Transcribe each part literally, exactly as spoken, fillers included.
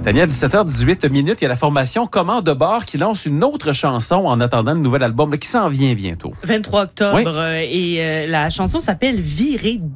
Tania, dix-sept heures dix-huit minutes, il y a la formation Commande de bord qui lance une autre chanson en attendant le nouvel album là, qui s'en vient bientôt. vingt-trois octobre, Oui. euh, et euh, la chanson s'appelle « Virer doux ».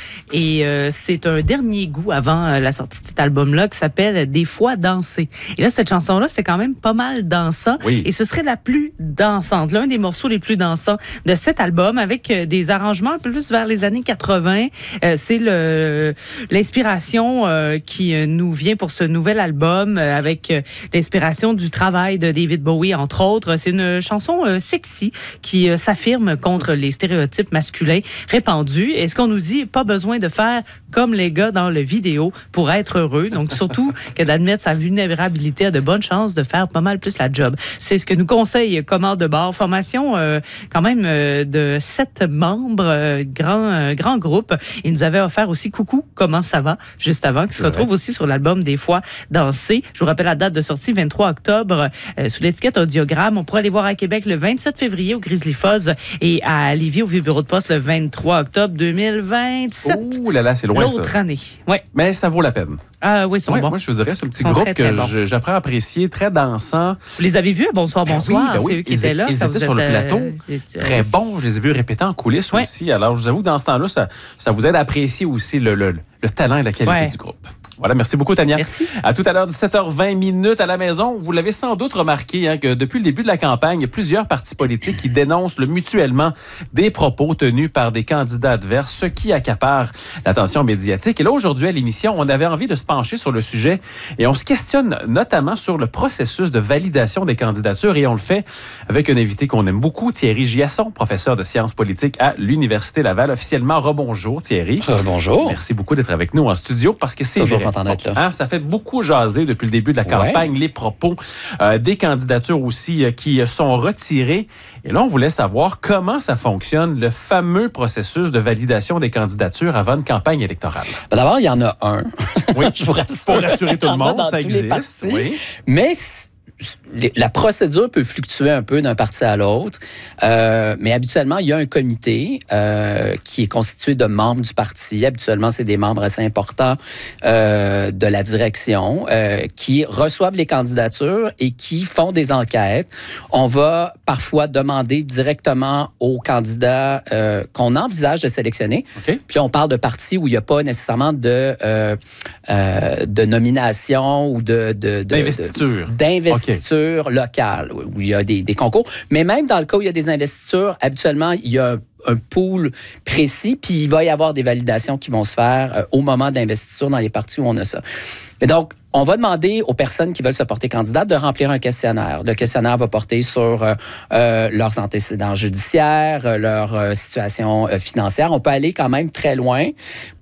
Et euh, c'est un dernier goût avant euh, la sortie de cet album-là qui s'appelle « Des fois danser ». Et là, cette chanson-là, c'est quand même pas mal dansant. Oui. Et ce serait la plus dansante, l'un des morceaux les plus dansants de cet album, avec euh, des arrangements un peu plus vers les années quatre-vingts. Euh, c'est le l'inspiration euh, qui euh, nous vient pour ce nouvel album, euh, avec euh, l'inspiration du travail de David Bowie, entre autres. C'est une chanson euh, sexy qui euh, s'affirme contre les stéréotypes masculins répandus. Et ce qu'on nous dit, pas besoin de faire comme les gars dans le vidéo pour être heureux. Donc, surtout que d'admettre sa vulnérabilité a de bonnes chances de faire pas mal plus la job. C'est ce que nous conseille Commande de bord. Formation euh, quand même euh, de sept membres, euh, grand, euh, grand groupe. Il nous avait offert aussi Coucou, comment ça va, juste avant, qui se retrouve aussi sur l'album Des fois danser. Je vous rappelle la date de sortie, vingt-trois octobre, euh, sous l'étiquette Audiogramme. On pourra aller voir à Québec le vingt-sept février au Grizzly Fuzz et à Lévis au Vieux Bureau de Poste le vingt-trois octobre deux mille vingt-sept. Ouh là là, c'est loin ça. L'autre année. Ouais. Mais ça vaut la peine. Ah oui, ils sont Ouais, bons. moi, je vous dirais, c'est un petit Ils sont groupe très, très que bons. je- j'apprends à apprécier, très dansant. Vous les avez vus à Bonsoir, Ben Bonsoir? oui, ben oui. C'est eux qui Ils- étaient là. ils quand étaient vous sur êtes, le euh, plateau. c'est, euh, Très bon, je les ai vus répéter en coulisses Ouais. aussi. Alors, je vous avoue, dans ce temps-là, ça, ça vous aide à apprécier aussi le, le, le talent et la qualité Ouais. du groupe. Voilà, merci beaucoup, Tania. Merci. À tout à l'heure, dix-sept heures vingt minutes à la maison. Vous l'avez sans doute remarqué hein, que depuis le début de la campagne, il y a plusieurs partis politiques qui dénoncent le, mutuellement des propos tenus par des candidats adverses, ce qui accapare l'attention médiatique. Et là, aujourd'hui, à l'émission, on avait envie de se pencher sur le sujet et on se questionne notamment sur le processus de validation des candidatures et on le fait avec un invité qu'on aime beaucoup, Thierry Giasson, professeur de sciences politiques à l'Université Laval. Officiellement, rebonjour Thierry. Euh, bonjour. Merci beaucoup d'être avec nous en studio parce que c'est Toujours vrai. content d'être là. Hein, ça fait beaucoup jaser depuis le début de la campagne, Ouais. les propos, euh, des candidatures aussi euh, qui euh, sont retirées. Et là, on voulait savoir comment ça fonctionne, le fameux processus de validation des candidatures avant une campagne électorale. Ben, d'abord, il y en a un. Oui, Je vous rassure. pour rassurer tout Il y le en a monde, dans ça tous les existe. partis. Oui. Mais c- les- la procédure peut fluctuer un peu d'un parti à l'autre. Euh, mais habituellement, il y a un comité euh, qui est constitué de membres du parti. Habituellement, c'est des membres assez importants euh, de la direction euh, qui reçoivent les candidatures et qui font des enquêtes. On va parfois demander directement aux candidats euh, qu'on envisage de sélectionner. OK. Puis on parle de partis où il n'y a pas nécessairement de, euh, euh, de nomination ou de... de, de D'investiture. de- D'investiture locale, où il y a des, des concours. Mais même dans le cas où il y a des investitures, habituellement, il y a un, un pool précis, puis il va y avoir des validations qui vont se faire euh, au moment d'investiture dans les partis où on a ça. Et donc, on va demander aux personnes qui veulent se porter candidates de remplir un questionnaire. Le questionnaire va porter sur euh, euh, leurs antécédents judiciaires, euh, leur euh, situation euh, financière. On peut aller quand même très loin